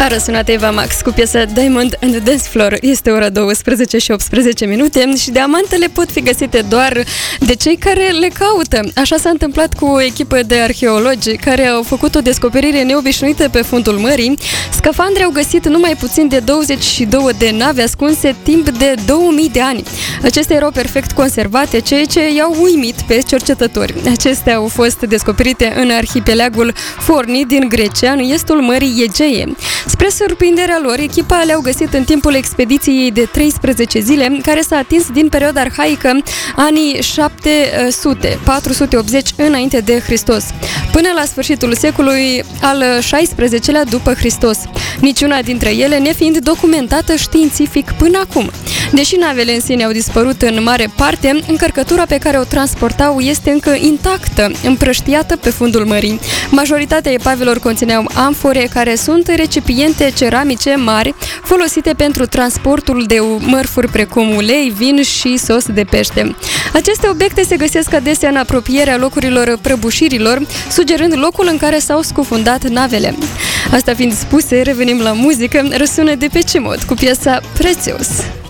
A răsunat Eva Max cu piesa Diamond and the Dance Floor. Este ora 12 și 18 minute și diamantele pot fi găsite doar de cei care le caută. Așa s-a întâmplat cu o echipă de arheologi care au făcut o descoperire neobișnuită pe fundul mării. Scafandre au găsit numai puțin de 22 de nave ascunse timp de 2000 de ani. Acestea erau perfect conservate, ceea ce i-au uimit pe cercetători. Acestea au fost descoperite în arhipelagul Forni din Grecia, în estul Mării Egee. Spre surprinderea lor, echipa le-au găsit în timpul expediției de 13 zile, care s-a atins din perioada arhaică, anii 480 înainte de Hristos, până la sfârșitul secolului al XVI-lea după Hristos, niciuna dintre ele nefiind documentată științific până acum. Deși navele în sine au dispărut în mare parte, încărcătura pe care o transportau este încă intactă, împrăștiată pe fundul mării. Majoritatea epavelor conțineau amfore, care sunt recipiente ceramice mari folosite pentru transportul de mărfuri precum ulei, vin și sos de pește. Aceste obiecte se găsesc adesea în apropierea locurilor prăbușirilor, sugerând locul în care s-au scufundat navele. Asta fiind spuse, revenim la muzică. Răsună de pe ce mod cu piesa Prețios.